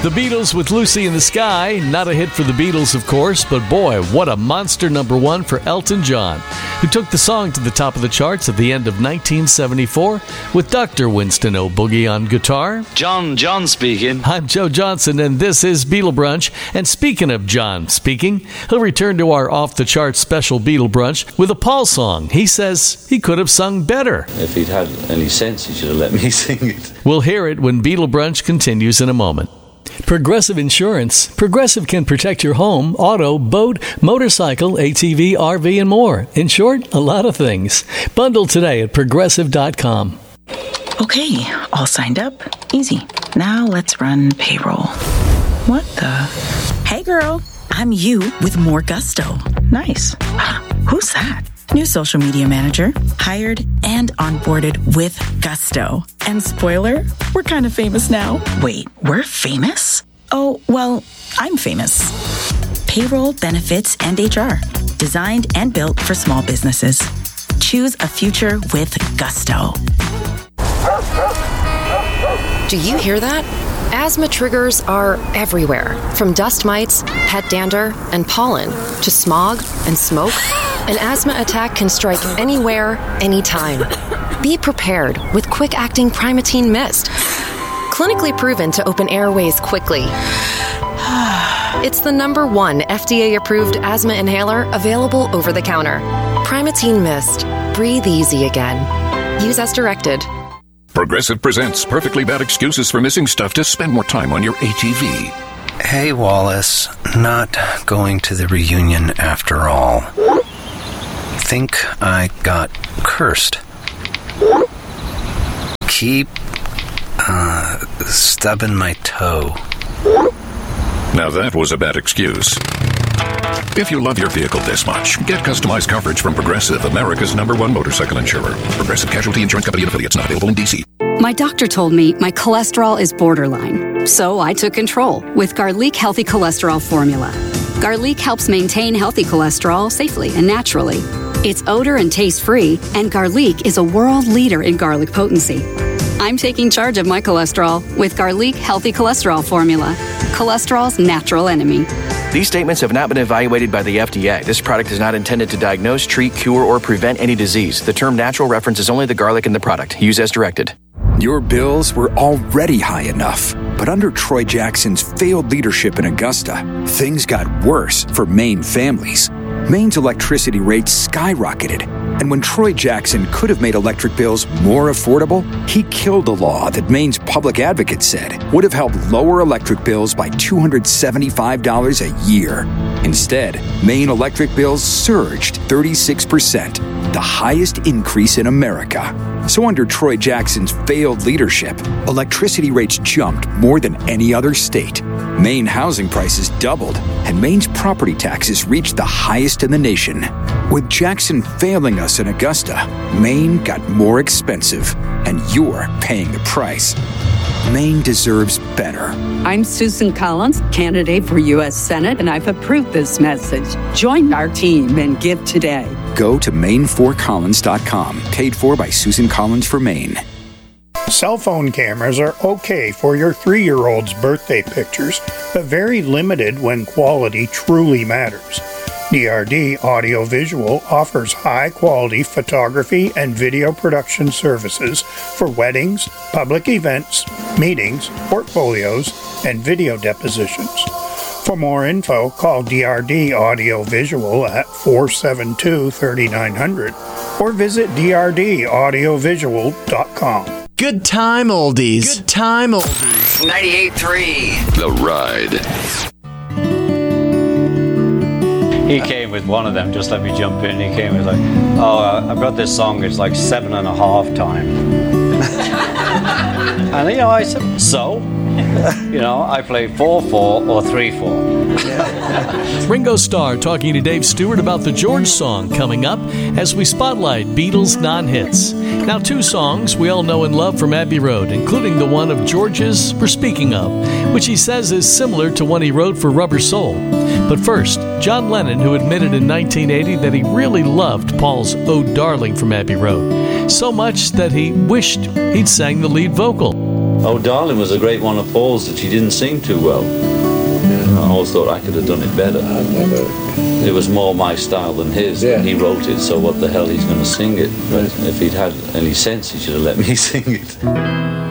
The Beatles with Lucy in the Sky. Not a hit for the Beatles, of course, but boy, what a monster number one for Elton John, who took the song to the top of the charts at the end of 1974 with Dr. Winston O'Boogie on guitar. John speaking. I'm Joe Johnson, and this is Beatle Brunch. And speaking of John speaking, he'll return to our off-the-charts special Beatle Brunch with a Paul song. He says he could have sung better. If he'd had any sense, he should have let me sing it. We'll hear it when Beatle Brunch continues in a moment. Progressive Insurance. Progressive can protect your home, auto, boat, motorcycle, ATV, RV, and more. In short, a lot of things. Bundle today at Progressive.com. Okay, all signed up. Easy. Now let's run payroll. What the? Hey girl, I'm you with more gusto. Nice. Who's that? New social media manager, hired and onboarded with gusto. And spoiler, we're kind of famous now. Wait, we're famous? Oh, well, I'm famous. Payroll, benefits, and HR. Designed and built for small businesses. Choose a future with gusto. Do you hear that? Asthma triggers are everywhere, from dust mites, pet dander, and pollen, to smog and smoke. An asthma attack can strike anywhere, anytime. Be prepared with quick-acting Primatene Mist. Clinically proven to open airways quickly. It's the #1 FDA-approved asthma inhaler available over the counter. Primatene Mist. Breathe easy again. Use as directed. Progressive presents Perfectly Bad Excuses for Missing Stuff to Spend More Time on Your ATV. Hey, Wallace. Not going to the reunion after all. Think I got cursed. Keep stubbing my toe. Now that was a bad excuse. If you love your vehicle this much, get customized coverage from Progressive, America's #1 motorcycle insurer. Progressive Casualty Insurance Company and affiliates, not available in D.C. My doctor told me my cholesterol is borderline, so I took control with Garlic Healthy Cholesterol Formula. Garlic helps maintain healthy cholesterol safely and naturally. It's odor and taste-free, and Garlic is a world leader in garlic potency. I'm taking charge of my cholesterol with Garlic Healthy Cholesterol Formula, cholesterol's natural enemy. These statements have not been evaluated by the FDA. This product is not intended to diagnose, treat, cure, or prevent any disease. The term natural references only the garlic in the product. Use as directed. Your bills were already high enough, but under Troy Jackson's failed leadership in Augusta, things got worse for Maine families. Maine's electricity rates skyrocketed, and when Troy Jackson could have made electric bills more affordable, he killed a law that Maine's public advocate said would have helped lower electric bills by $275 a year. Instead, Maine electric bills surged 36%, the highest increase in America. So under Troy Jackson's failed leadership, electricity rates jumped more than any other state. Maine housing prices doubled, and Maine's property taxes reached the highest in the nation. With Jackson failing us in Augusta, Maine got more expensive, and you're paying the price. Maine deserves better. I'm Susan Collins, candidate for U.S. Senate, and I've approved this message. Join our team and give today. Go to Maine4Collins.com, paid for by Susan Collins for Maine. Cell phone cameras are okay for your 3-year-old's birthday pictures, but very limited when quality truly matters. DRD Audiovisual offers high-quality photography and video production services for weddings, public events, meetings, portfolios, and video depositions. For more info, call DRD Audiovisual at 472-3900 or visit drdaudiovisual.com. Good time oldies. Good time oldies. 98.3. The Ride. He came with one of them, just let me jump in. He came with like, I've got this song, it's like 7.5 time. And I said, so? I play 4/4 or 3/4. Ringo Starr talking to Dave Stewart about the George song coming up as we spotlight Beatles non-hits. Now 2 songs we all know and love from Abbey Road, including the one of George's We're Speaking Of, which he says is similar to one he wrote for Rubber Soul. But first, John Lennon, who admitted in 1980 that he really loved Paul's Oh Darling from Abbey Road, so much that he wished he'd sang the lead vocal. Oh, Darling was a great one of Paul's that she didn't sing too well. I always thought I could have done it better. It was more my style than his. And he wrote it, so what the hell, he's going to sing it. But if he'd had any sense, he should have let me sing it.